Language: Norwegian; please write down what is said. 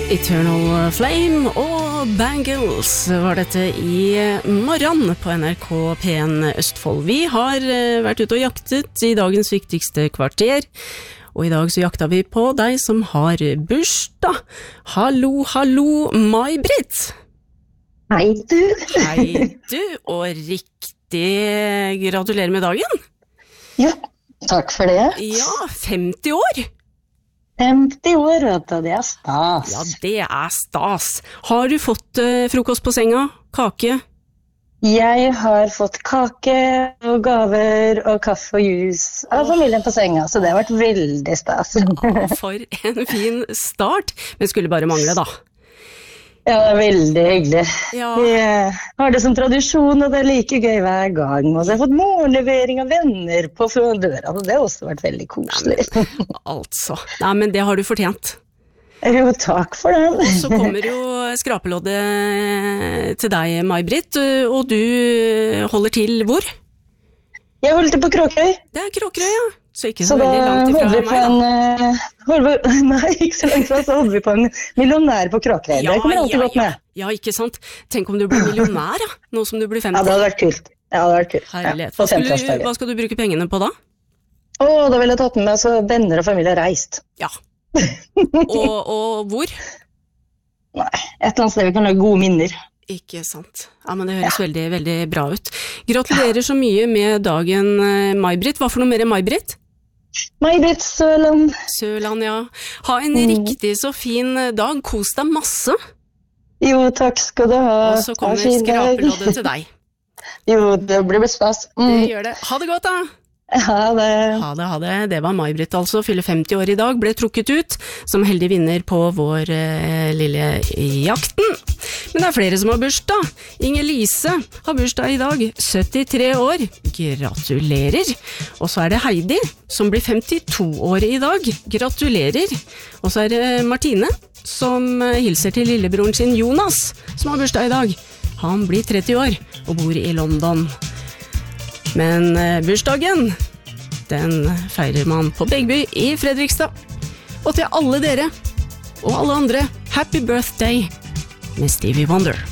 Eternal Flame og Bangles var dette i morgen på NRK P1 Østfold. Vi har vært ute og jaktet i dagens viktigste kvarter, og i dag så jakta vi på deg som har bursdag. Hallo, hallo, May-Britt! Hei du! Hei du, og riktig gratulerer med dagen! Ja, takk for det. Ja, 50 år! 50 år, vet du, det er stas. Ja, det er stas. Har du fått frokost på senga? Kake? Jeg har fått kake og gaver og kaffe og juice av familien på senga, så det har vært veldig stas. For en fin start, men skulle bare mangle da. Ja, det er veldig hyggelig. Ja. Vi har det som tradisjon, og det er like gøy hver gang. Og så har jeg fått morgenlevering av venner på døra, og det har også vært veldig koselig. Altså, nei, men det har du fortjent. Jo, takk for det. Og så kommer jo skrapeloddet til deg, May-Britt, og du holder til hvor? Jeg holder til på Kråkerøy. Det er Kråkerøy, ja. Så ikke så veldig langt ifra meg da. Nei, ikke så langt ifra, så holder vi på en millionær på Kråkerøy. Ja, det kommer alltid godt med. Ja, ikke sant? Tenk om du blir millionær, ja, nå som du blir 50. Ja, det hadde vært kult. Ja, det hadde vært kult. Herlighet. Hva skal du bruke pengene på da? Da vil jeg tatt med meg så venner og familie har reist. Ja. Og hvor? Nei, et eller annet sted vi kan lage gode minner. Ikke sant. Ja, men det høres veldig, veldig bra ut. Gratulerer så mye med dagen, May-Britt. Hva for noe mer enn May-Britt? May-Britt Søland. Søland, ja. Ha en riktig så fin dag. Kos deg masse. Jo, takk skal du ha. Og så kommer skrapeloddet til deg. Jo, det blir stas. Det gjør det. Ha det godt da. Ha det. Ha det, ha det. Det var May-Britt altså, fyller 50 år i dag, ble trukket ut som heldig vinner på vår lille jakten. Men det er flere som har bursdag. Inger-Lise har bursdag i dag, 73 år. Gratulerer. Og så er det Heidi, som blir 52 år i dag. Gratulerer. Og så er det Martine, som hilser til lillebroren sin Jonas, som har bursdag i dag. Han blir 30 år og bor i London. Men bursdagen, den feirer man på Begby i Fredrikstad. Og til alle dere, og alle andre, happy birthday med Stevie Wonder.